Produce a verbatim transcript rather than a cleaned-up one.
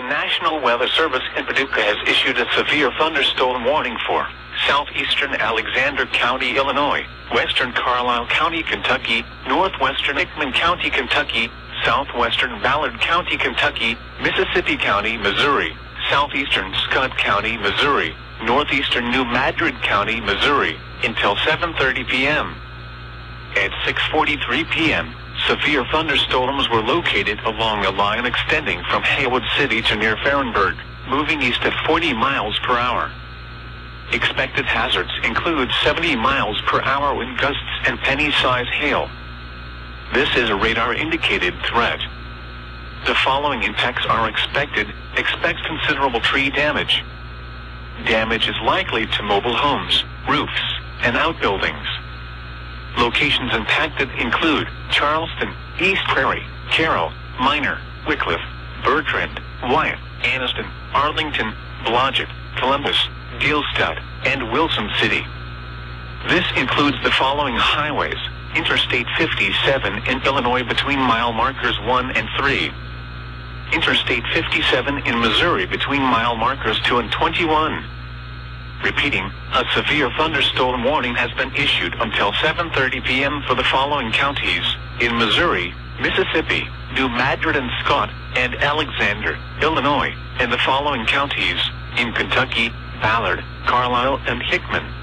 National Weather Service in Paducah has issued a severe thunderstorm warning for southeastern Alexander County, Illinois, western Carlisle County, Kentucky, northwestern Hickman County, Kentucky, southwestern Ballard County, Kentucky, Mississippi County, Missouri, southeastern Scott County, Missouri, northeastern New Madrid County, Missouri, until seven thirty p m At six forty-three p m, severe thunderstorms were located along a line extending from Haywood City to near Farrenburg, moving east at forty miles per hour. Expected hazards include seventy miles per hour wind gusts and penny-size hail. This is a radar-indicated threat. The following impacts are expected. Expect considerable tree damage. Damage is likely to mobile homes, roofs, and outbuildings. Locations impacted include Charleston, East Prairie, Carroll, Minor, Wickliffe, Bertrand, Wyatt, Anniston, Arlington, Blodgett, Columbus, Gilstad, and Wilson City. This includes the following highways: Interstate fifty-seven in Illinois between mile markers one and three. Interstate fifty-seven in Missouri between mile markers two and twenty-one. Repeating, a severe thunderstorm warning has been issued until seven thirty p m for the following counties: in Missouri, Mississippi, New Madrid and Scott, and Alexander, Illinois, and the following counties: in Kentucky, Ballard, Carlisle, and Hickman.